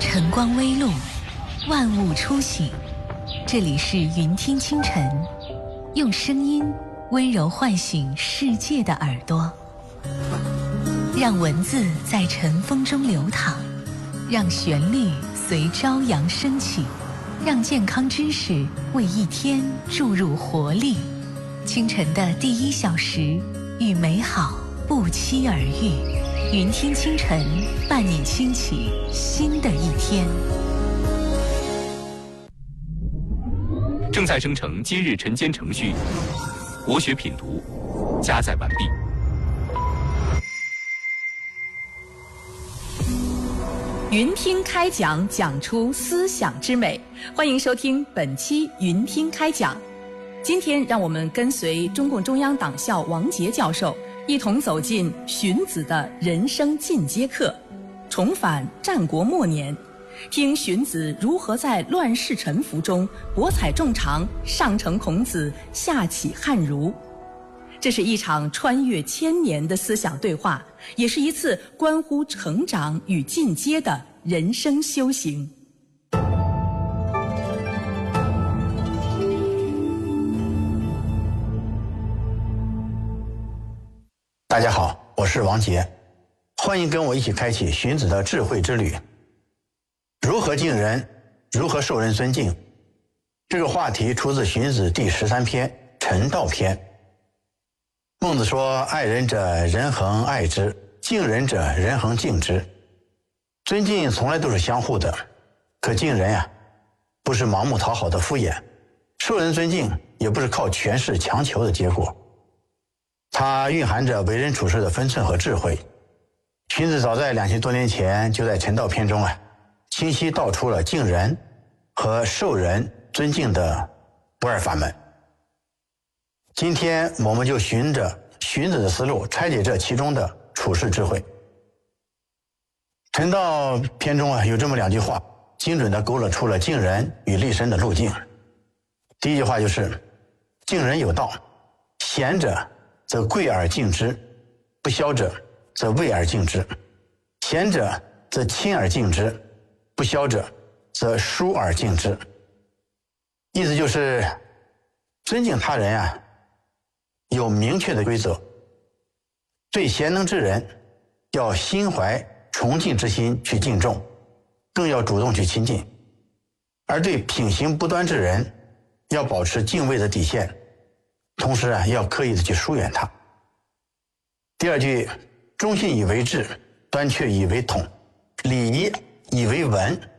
晨光微露，万物初醒。这里是云听清晨，用声音温柔唤醒世界的耳朵，让文字在晨风中流淌，让旋律随朝阳升起，让健康知识为一天注入活力。清晨的第1小时，与美好不期而遇。云听清晨，伴你轻启新的一天。 正在生成今日晨间程序，国学品读加载完毕。 云听开讲，讲出思想之美。欢迎收听本期云听开讲。今天让我们跟随中共中央党校王杰教授，一同走进荀子的人生进阶课，重返战国末年，听荀子如何在乱世沉浮中博采众长，上承孔子，下启汉儒。这是一场穿越千年的思想对话，也是一次关乎成长与进阶的人生修行。 大家好，我是王杰，欢迎跟我一起开启荀子的智慧之旅。如何敬人，如何受人尊敬，这个话题出自荀子第13篇《陈道篇》。孟子说：爱人者，人恒爱之；敬人者，人恒敬之。尊敬从来都是相互的，可敬人呀，不是盲目讨好的敷衍，受人尊敬也不是靠权势强求的结果。它蕴含着为人处事的分寸和智慧。荀子早在2000多年前就在《陈道篇》中清晰道出了敬人和受人尊敬的不二法门。今天我们就循着荀子的思路，拆解这其中的处世智慧。《陈道篇》中有这么2句话，精准地勾勒出了敬人与立身的路径。第一句话就是敬人有道，贤者则贵而敬之，不肖者则畏而敬之；贤者则亲而敬之，不肖者则疏而敬之。意思就是尊敬他人有明确的规则，对贤能之人要心怀崇敬之心去敬重，更要主动去亲近；而对品行不端之人要保持敬畏的底线，同时要刻意的去疏远他。第二句，忠信以为质，端却以为统，礼仪以为文，